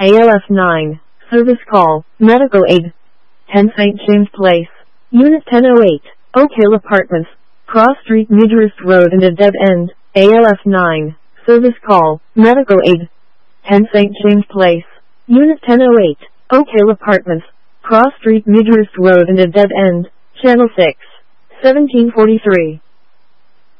ALF 9. Service call. Medical aid. 10 St. James Place. Unit 1008. Oak Hill Apartments. Cross Street, Midhurst Road and a dead end. ALF 9. Service call. Medical aid. 10 St. James Place. Unit 1008. Oak Hill Apartments. Cross Street, Midhurst Road and a dead end. Channel 6. 1743.